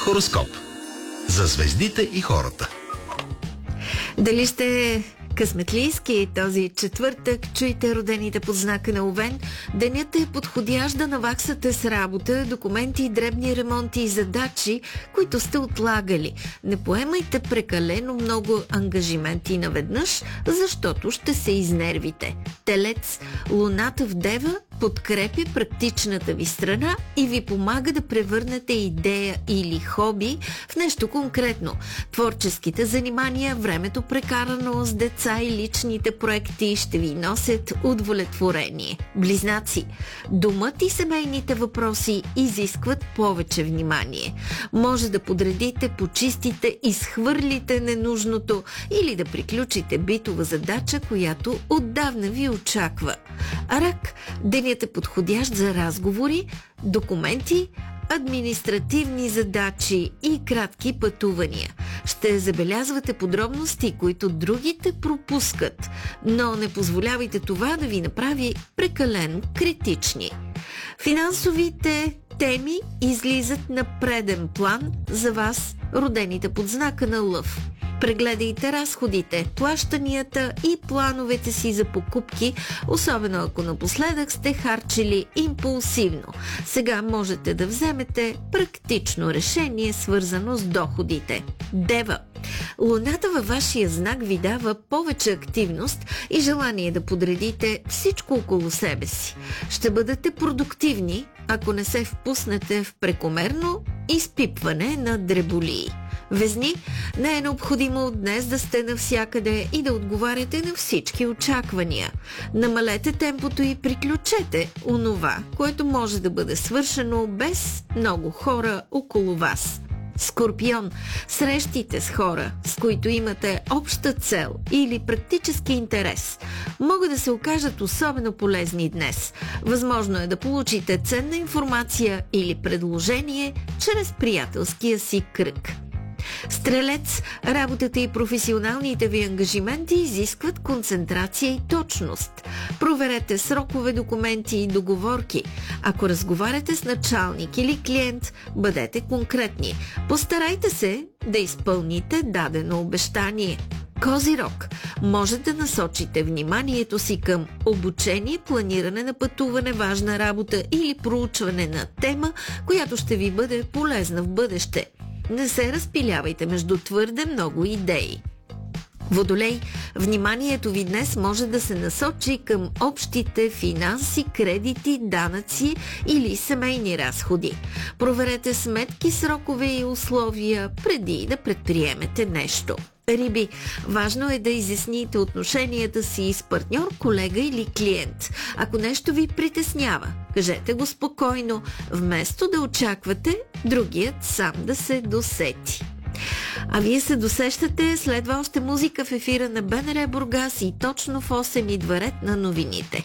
Хороскоп. За звездите и хората. Дали сте късметлийски този четвъртък, чуйте родените под знака на Овен. Денят е подходящ да наваксате с работа, документи, дребни ремонти и задачи, които сте отлагали. Не поемайте прекалено много ангажименти наведнъж, защото ще се изнервите. Телец, луната в Дева подкрепя практичната ви страна и ви помага да превърнете идея или хоби в нещо конкретно. Творческите занимания, времето прекарано с деца и личните проекти ще ви носят удовлетворение. Близнаци, домът и семейните въпроси изискват повече внимание. Може да подредите, почистите, изхвърлите ненужното или да приключите битова задача, която отдавна ви очаква. Рак, денят е подходящ за разговори, документи, административни задачи и кратки пътувания. Ще забелязвате подробности, които другите пропускат, но не позволявайте това да ви направи прекалено критични. Финансовите теми излизат на преден план за вас, родените под знака на Лъв. Прегледайте разходите, плащанията и плановете си за покупки, особено ако напоследък сте харчили импулсивно. Сега можете да вземете практично решение, свързано с доходите. Дева, луната във вашия знак ви дава повече активност и желание да подредите всичко около себе си. Ще бъдете продуктивни, ако не се впуснете в прекомерно изпипване на дреболии. Везни, не е необходимо днес да сте навсякъде и да отговаряте на всички очаквания. Намалете темпото и приключете онова, което може да бъде свършено без много хора около вас. Скорпион, срещите с хора, с които имате обща цел или практически интерес, могат да се окажат особено полезни днес. Възможно е да получите ценна информация или предложение чрез приятелския си кръг. Стрелец, работата и професионалните ви ангажименти изискват концентрация и точност. Проверете срокове, документи и договорки. Ако разговаряте с началник или клиент, бъдете конкретни. Постарайте се да изпълните дадено обещание. Козирог, може да насочите вниманието си към обучение, планиране на пътуване, важна работа или проучване на тема, която ще ви бъде полезна в бъдеще. Не се разпилявайте между твърде много идеи. Водолей, вниманието ви днес може да се насочи към общите финанси, кредити, данъци или семейни разходи. Проверете сметки, срокове и условия преди да предприемете нещо. Риби, важно е да изясните отношенията си с партньор, колега или клиент. Ако нещо ви притеснява, кажете го спокойно, вместо да очаквате другият сам да се досети. А вие се досещате, следва още музика в ефира на БНР Бургас и точно в 8 идва ред на новините.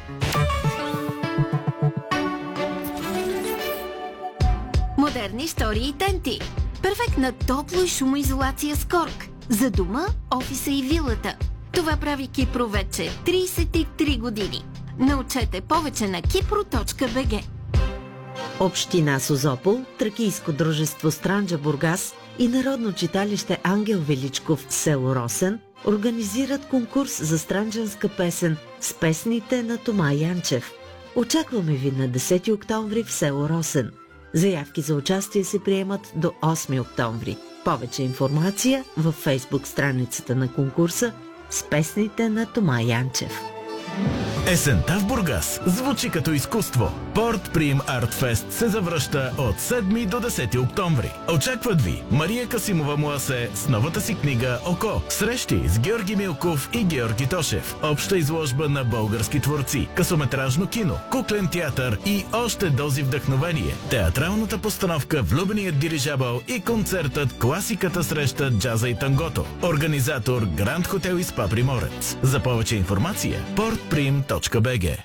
Модерни истории и тенти. Перфектна топло и шумоизолация с Корк. За дома, офиса и вилата. Това прави Кипро вече 33 години. Научете повече на kipro.bg. Община Созопол, Тракийско дружество Странджа Бургас и Народно читалище Ангел Величков село Росен организират конкурс за странджанска песен с песните на Тома Янчев. Очакваме ви на 10 октомври в село Росен. Заявки за участие се приемат до 8 октомври. Повече информация във фейсбук страницата на конкурса с песните на Тома Янчев. Есента в Бургас звучи като изкуство. Порт Прим Арт Фест се завръща от 7 до 10 октомври. Очакват ви Мария Касимова Муасе с новата си книга «Око». Срещи с Георги Милков и Георги Тошев. Обща изложба на български творци. Късометражно кино, куклен театър и още дози вдъхновение. Театралната постановка «Влюбеният дирижабъл» и концертът «Класиката среща джаза и тангото». Организатор Гранд Хотел и Спа Приморец. За повече информация portprim.bg.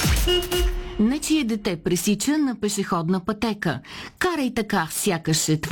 Нечие дете пресича на пешеходна пътека. Карай така, сякаш е